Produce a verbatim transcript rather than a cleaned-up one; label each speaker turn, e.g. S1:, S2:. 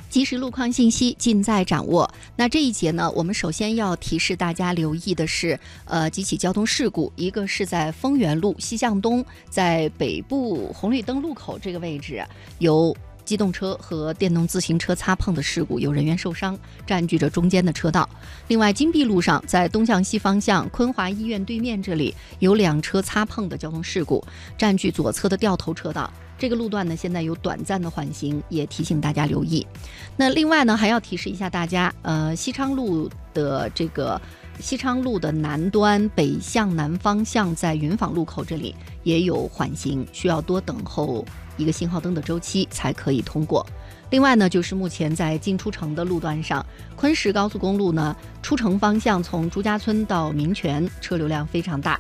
S1: 即时路况信息尽在掌握。那这一节呢，我们首先要提示大家留意的是，呃，几起交通事故，一个是在丰原路西向东，在北部红绿灯路口这个位置有机动车和电动自行车擦碰的事故，有人员受伤，占据着中间的车道。另外，金碧路上在东向西方向昆华医院对面这里有两车擦碰的交通事故，占据左侧的掉头车道。这个路段呢，现在有短暂的缓行，也提醒大家留意。那另外呢，还要提示一下大家，呃，西昌路的这个西昌路的南端北向南方向，在云坊路口这里也有缓行，需要多等候一个信号灯的周期才可以通过。另外呢，就是目前在进出城的路段上，昆石高速公路呢出城方向从朱家村到民权车流量非常大，